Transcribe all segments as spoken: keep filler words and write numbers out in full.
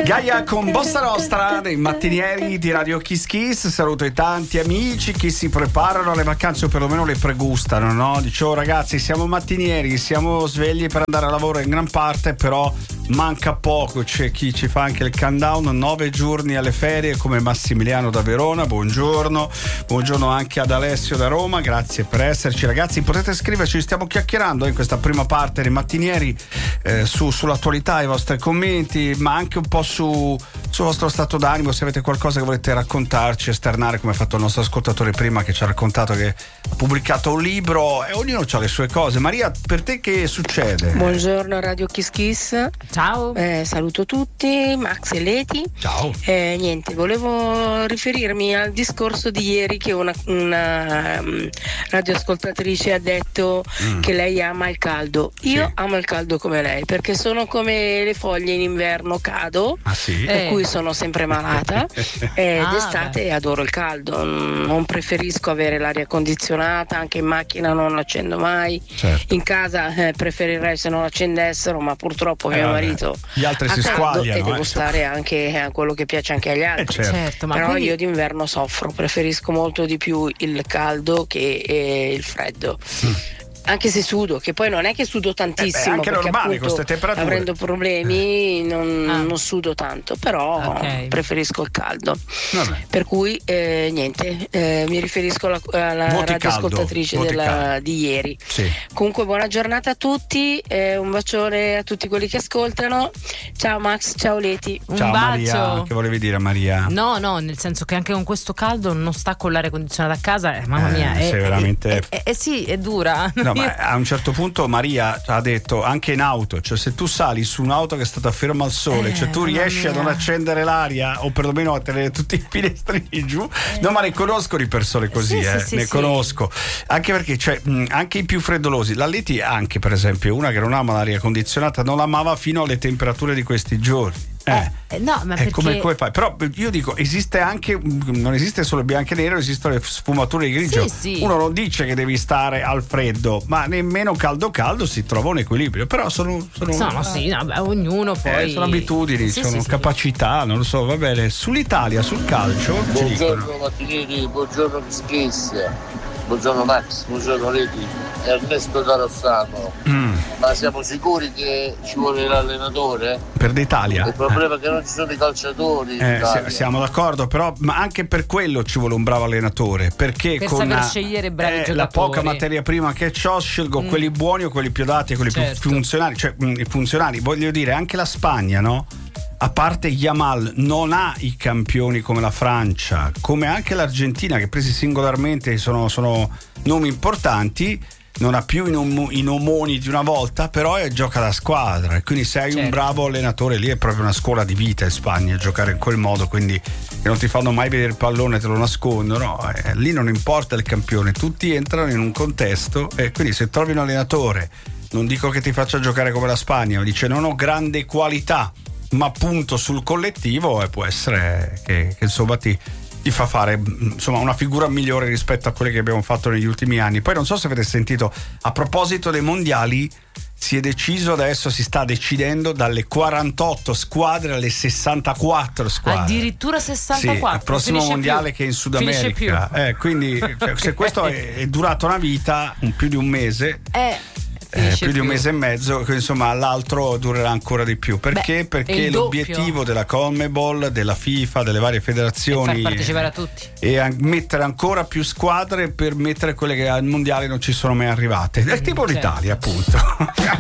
Gaia con Bossa Nostra dei mattinieri di Radio Kiss Kiss. Saluto i tanti amici che si preparano alle vacanze o perlomeno le pregustano, no? Dicevo ragazzi, siamo mattinieri, siamo svegli per andare a lavoro in gran parte, però manca poco, c'è chi ci fa anche il countdown, nove giorni alle ferie come Massimiliano da Verona, buongiorno, buongiorno anche ad Alessio da Roma, grazie per esserci ragazzi, potete scriverci, stiamo chiacchierando in questa prima parte dei mattinieri eh, su, sull'attualità, i vostri commenti, ma anche un po' su sul vostro stato d'animo, se avete qualcosa che volete raccontarci, esternare, come ha fatto il nostro ascoltatore prima che ci ha raccontato che ha pubblicato un libro e ognuno ha le sue cose. Maria, per te che succede? Buongiorno Radio Kiss Kiss. Ciao. Eh, saluto tutti, Max e Leti. Ciao. Eh, niente, volevo riferirmi al discorso di ieri che una, una um, radioascoltatrice ha detto mm. che lei ama il caldo. Io sì. amo il caldo come lei, perché sono come le foglie in inverno, cado, ah, sì? per eh. cui sono sempre malata e ah, d'estate beh. adoro il caldo, non preferisco avere l'aria condizionata, anche in macchina non l'accendo mai, certo. in casa eh, preferirei se non l'accendessero, ma purtroppo eh, mio vabbè. marito gli altri ha si caldo squagliano e devo eh, stare anche a quello che piace anche agli altri, eh, certo. certo, ma però quindi... io d'inverno soffro, preferisco molto di più il caldo che eh, il freddo. Mm. Anche se sudo, che poi non è che sudo tantissimo, eh beh, anche perché normale, appunto, con queste temperature, avendo problemi non, ah. non sudo tanto, però okay. preferisco il caldo. Vabbè. Per cui eh, niente, eh, mi riferisco alla, alla radioascoltatrice della, di ieri. Sì. Comunque buona giornata a tutti, eh, un bacione a tutti quelli che ascoltano. Ciao Max, ciao Leti. Un ciao bacio. Maria, che volevi dire Maria? No, no, nel senso che anche con questo caldo non sta con l'aria condizionata a casa, eh, mamma mia, eh, è, sei veramente... è, è, è, sì, è dura. No, ma a un certo punto Maria ha detto anche in auto, cioè se tu sali su un'auto che è stata ferma al sole, eh, cioè tu riesci a non accendere l'aria o perlomeno a tenere tutti i finestrini giù, eh. no, ma ne conosco di persone così, sì, eh, sì, ne sì, conosco, anche perché cioè, mh, anche i più freddolosi, la Leti anche per esempio, una che non ama l'aria condizionata, non l'amava fino alle temperature di questi giorni. Eh, eh, no, ma eh, perché... come, come fai? Però io dico, esiste anche, non esiste solo il bianco e nero, esistono le sfumature di grigio. Sì, sì. Uno non dice che devi stare al freddo, ma nemmeno caldo caldo si trova un equilibrio. Però sono, sono, sono sì, no, beh, ognuno poi eh, sono abitudini, sì, sono sì, capacità, sì. non lo so, va bene. Sull'Italia, sul calcio. Buongiorno mattinieri, buongiorno Kiss Kiss. Buongiorno Max, buongiorno Leti, Ernesto da Rossano. Mm. Ma siamo sicuri che ci vuole l'allenatore? Per l'Italia? Il problema eh. è che non ci sono i calciatori. Eh, siamo d'accordo, però ma anche per quello ci vuole un bravo allenatore. Perché per con saper scegliere bravi eh, giocatori. La poca materia prima che ho, scelgo mm. quelli buoni o quelli più dati, quelli certo. più funzionali. Cioè, mh, funzionali, voglio dire, anche la Spagna, no? A parte Yamal non ha i campioni come la Francia, come anche l'Argentina, che presi singolarmente sono, sono nomi importanti, non ha più i, nom- i nomoni di una volta, però è, gioca da squadra, e quindi se hai certo. un bravo allenatore, lì è proprio una scuola di vita in Spagna giocare in quel modo, quindi che non ti fanno mai vedere il pallone, te lo nascondono, eh, lì non importa il campione, tutti entrano in un contesto, e quindi se trovi un allenatore, non dico che ti faccia giocare come la Spagna, ma dice non ho grande qualità, ma punto sul collettivo, e può essere che, che insomma ti, ti fa fare insomma una figura migliore rispetto a quelle che abbiamo fatto negli ultimi anni. Poi non so se avete sentito, a proposito dei mondiali, si è deciso adesso, si sta decidendo dalle quarantotto squadre alle sessantaquattro squadre. Addirittura sessantaquattro. Sì, il prossimo mondiale più. Che è in Sud America. Eh, quindi cioè, se questo è, è durato una vita, un più di un mese. Eh. Eh, più, più di un mese e mezzo, insomma l'altro durerà ancora di più. Perché? Beh, perché l'obiettivo della CONMEBOL, della FIFA, delle varie federazioni è far partecipare a tutti e a mettere ancora più squadre per mettere quelle che al mondiale non ci sono mai arrivate. È tipo mm, l'Italia, certo. appunto.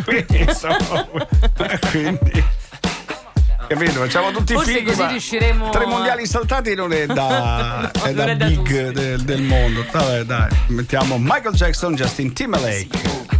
Quindi capito? Facciamo tutti i figli, così riusciremo tre mondiali saltati non è da, è da big del, del mondo. Vabbè, dai, mettiamo Michael Jackson, Justin Timberlake.